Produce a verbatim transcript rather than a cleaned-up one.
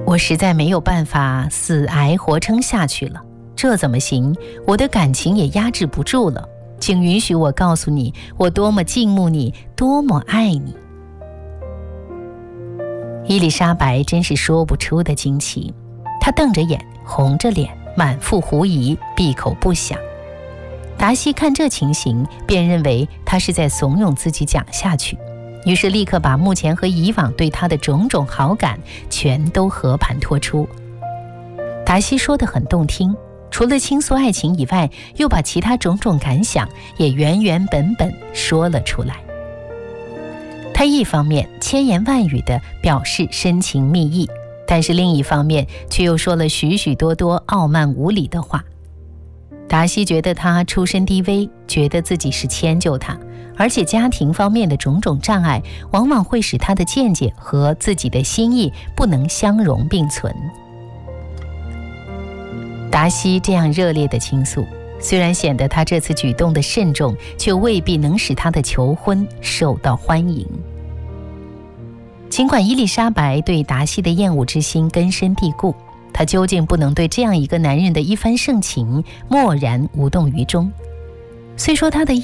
我实在没有办法死挨活撑下去了，这怎么行？我的感情也压制不住了，请允许我告诉你，我多么敬慕你，多么爱你。伊丽莎白真是说不出的惊奇，她瞪着眼，红着脸，满腹狐疑，闭口不响。达西看这情形，便认为他是在怂恿自己讲下去，于是立刻把目前和以往对他的种种好感全都和盘托出。达西说得很动听，除了倾诉爱情以外，又把其他种种感想也原原本本说了出来。他一方面千言万语地表示深情蜜意，但是另一方面却又说了许许多多傲慢无礼的话。达西觉得他出身低微，觉得自己是迁就他，而且家庭方面的种种障碍往往会使他的见解和自己的心意不能相容并存。达西这样热烈的倾诉，虽然显得他这次举动的慎重，却未必能使他的求婚受到欢迎。尽管伊丽莎白对达西的厌恶之心根深蒂固，她究竟不能对这样一个男人的一番盛情默然无动于衷。虽说她的